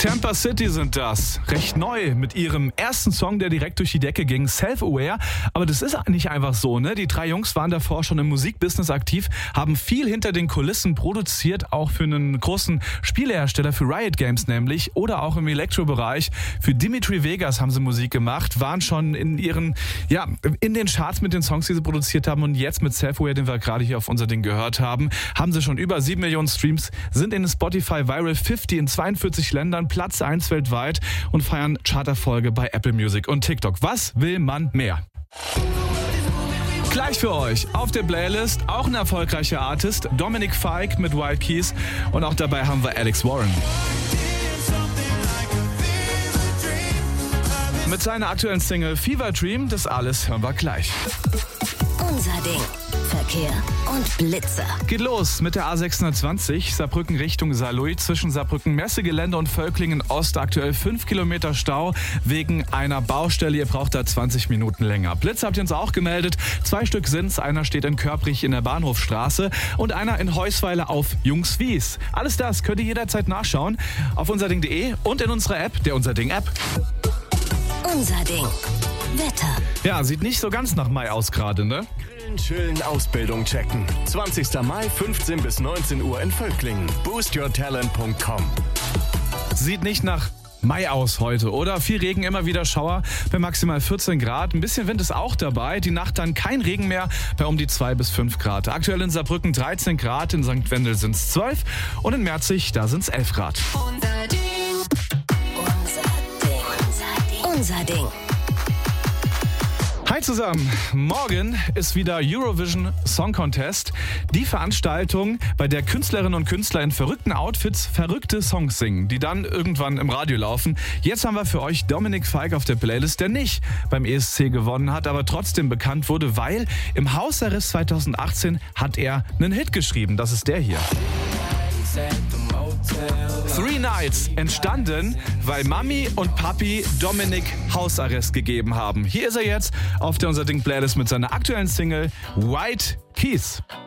Tampa City sind das. Recht neu mit ihrem ersten Song, der direkt durch die Decke ging, Self-Aware. Aber das ist nicht einfach so, ne? Die drei Jungs waren davor schon im Musikbusiness aktiv, haben viel hinter den Kulissen produziert, auch für einen großen Spielehersteller, für Riot Games nämlich, oder auch im Elektrobereich. Für Dimitri Vegas haben sie Musik gemacht, waren schon in den Charts mit den Songs, die sie produziert haben, und jetzt mit Self-Aware, den wir gerade hier auf unser Ding gehört haben, haben sie schon über 7 Millionen Streams, sind in den Spotify Viral 50 in 42 Ländern, Platz 1 weltweit und feiern Charterfolge bei Apple Music und TikTok. Was will man mehr? Gleich für euch auf der Playlist auch ein erfolgreicher Artist, Dominic Fike mit White Keys, und auch dabei haben wir Alex Warren. Mit seiner aktuellen Single Fever Dream, das alles hören wir gleich. Unser Ding. Verkehr und Blitzer. Geht los mit der A620, Saarbrücken Richtung Saarlouis, zwischen Saarbrücken Messegelände und Völklingen Ost. Aktuell 5 Kilometer Stau wegen einer Baustelle. Ihr braucht da 20 Minuten länger. Blitz habt ihr uns auch gemeldet. 2 Stück sind's. Einer steht in Körbrich in der Bahnhofstraße und einer in Heusweiler auf Jungswies. Alles das könnt ihr jederzeit nachschauen auf unserding.de und in unserer App, der Unser Ding App. Unser Ding. Wetter. Ja, sieht nicht so ganz nach Mai aus gerade, ne? Grillen, chillen, Ausbildung checken. 20. Mai, 15 bis 19 Uhr in Völklingen. boostyourtalent.com. Sieht nicht nach Mai aus heute, oder? Viel Regen, immer wieder Schauer bei maximal 14 Grad. Ein bisschen Wind ist auch dabei. Die Nacht dann kein Regen mehr bei um die 2 bis 5 Grad. Aktuell in Saarbrücken 13 Grad, in St. Wendel sind es 12 und in Merzig, da sind es 11 Grad. Unser Ding. Unser Ding. Hi zusammen, morgen ist wieder Eurovision Song Contest. Die Veranstaltung, bei der Künstlerinnen und Künstler in verrückten Outfits verrückte Songs singen, die dann irgendwann im Radio laufen. Jetzt haben wir für euch Dominic Fike auf der Playlist, der nicht beim ESC gewonnen hat, aber trotzdem bekannt wurde, weil im Hausarrest 2018 hat er einen Hit geschrieben. Das ist der hier. 3 Nights, entstanden, weil Mami und Papi Dominic Hausarrest gegeben haben. Hier ist er jetzt auf der Unser Ding Playlist mit seiner aktuellen Single White Keys.